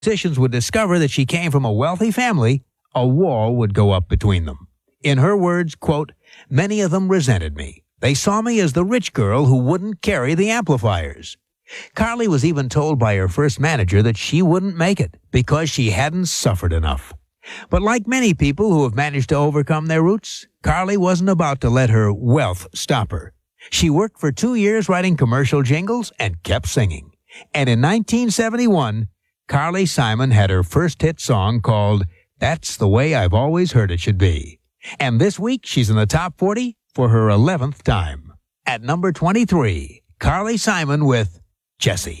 musicians would discover that she came from a wealthy family, a wall would go up between them. In her words, quote, "Many of them resented me. They saw me as the rich girl who wouldn't carry the amplifiers." Carly was even told by her first manager that she wouldn't make it because she hadn't suffered enough. But like many people who have managed to overcome their roots, Carly wasn't about to let her wealth stop her. She worked for 2 years writing commercial jingles and kept singing. And in 1971, Carly Simon had her first hit song called "That's the Way I've Always Heard It Should Be." And this week, she's in the top 40 for her 11th time. At number 23, Carly Simon with Jessie.